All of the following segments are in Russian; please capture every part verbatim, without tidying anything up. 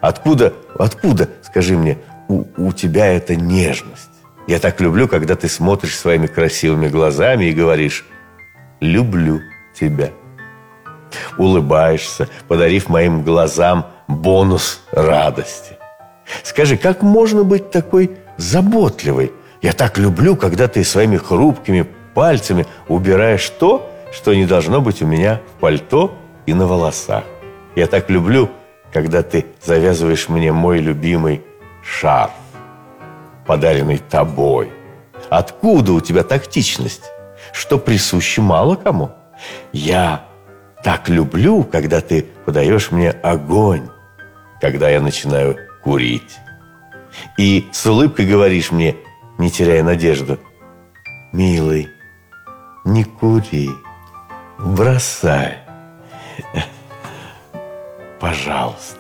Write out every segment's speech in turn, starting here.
Откуда, откуда, скажи мне, у, у тебя эта нежность? Я так люблю, когда ты смотришь своими красивыми глазами и говоришь: люблю тебя. Улыбаешься, подарив моим глазам бонус радости. Скажи, как можно быть такой заботливой? Я так люблю, когда ты своими хрупкими пальцами убираешь то, что не должно быть у меня в пальто и на волосах. Я так люблю, когда ты завязываешь мне мой любимый шарф, подаренный тобой. Откуда у тебя тактичность, что присуще мало кому? Я так люблю, когда ты подаешь мне огонь, когда я начинаю курить. И с улыбкой говоришь мне, не теряя надежду: милый, не кури, бросай. Пожалуйста,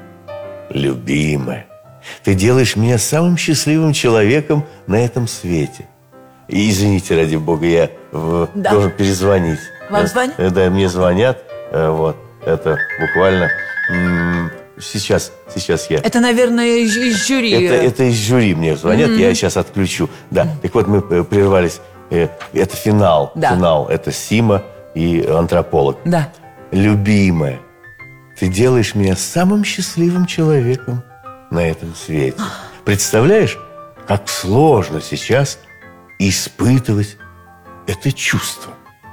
любимая, ты делаешь меня самым счастливым человеком на этом свете. И извините, ради бога, я в... да. должен перезвонить. Вам звонят? Да, мне звонят. Вот, это буквально... Сейчас, сейчас я... Это, наверное, из, из жюри. Это, это из жюри мне звонят, mm-hmm. я сейчас отключу. Да, mm-hmm. так вот мы прервались. Это финал. Да. Финал. Это Сима и антрополог. Да. Любимая, ты делаешь меня самым счастливым человеком на этом свете. Представляешь, как сложно сейчас испытывать это чувство.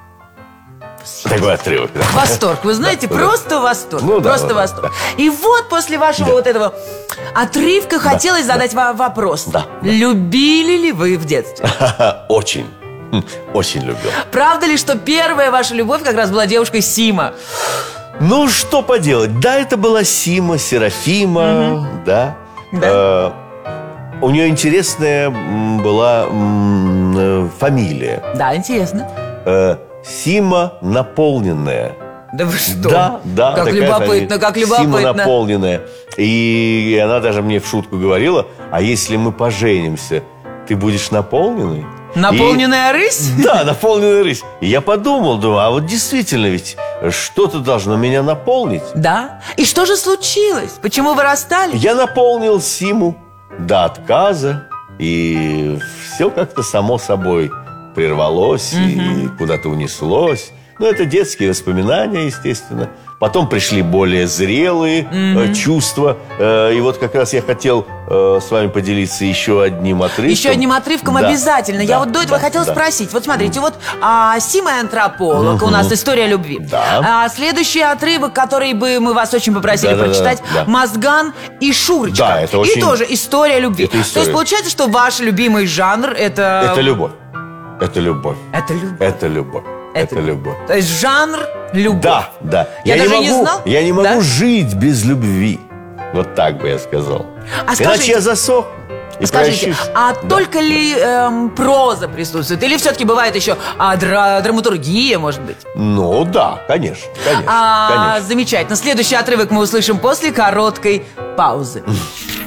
Такой отрывок. Да. Восторг, вы знаете, да, просто да. восторг. Ну, да, просто да, восторг. Да. И вот после вашего да. вот этого отрывка да. хотелось да. задать вам вопрос. Да. Любили ли вы в детстве? Очень. Очень любил. Правда ли, что первая ваша любовь как раз была девушкой Сима? Ну, что поделать. Да, это была Сима, Серафима, угу. да. да. Э, у нее интересная была м, фамилия. Да, интересно. Э, Сима наполненная. Да вы что? Да, да. Как любопытно, фамилия. как любопытно. Сима наполненная. И она даже мне в шутку говорила: а если мы поженимся, ты будешь наполненной? Наполненная и... рысь? Да, наполненная рысь. И я подумал, думаю, а вот действительно ведь что-то должно меня наполнить. Да. И что же случилось? Почему вы расстались? Я наполнил Симу до отказа, и все как-то само собой прервалось, угу. и куда-то унеслось. Ну, это детские воспоминания, естественно. Потом пришли более зрелые mm-hmm. э, чувства. Э, и вот как раз я хотел э, с вами поделиться еще одним отрывком. Еще одним отрывком да. обязательно. Да, я вот до этого да, хотела да. спросить. Вот смотрите, mm-hmm. вот а, Сима и антрополог, mm-hmm. у нас история любви. Да. А, следующий отрывок, который бы мы вас очень попросили да, прочитать, да, да, да. Мозган и Шурочка. Да, это очень... И тоже история любви. Это история. То есть получается, что ваш любимый жанр это... Это любовь. Это любовь. Это любовь. Это любовь. Это, это любовь. То есть жанр любовь. Да, да. Я, я даже не могу, не знал. Я не могу да? жить без любви. Вот так бы я сказал. А Иначе скажите, я засох. И скажите, прощусь. а да. только ли эм, проза присутствует? Или все-таки бывает еще а, дра- драматургия, может быть? Ну да, конечно, конечно, а, конечно. Замечательно. Следующий отрывок мы услышим после короткой паузы.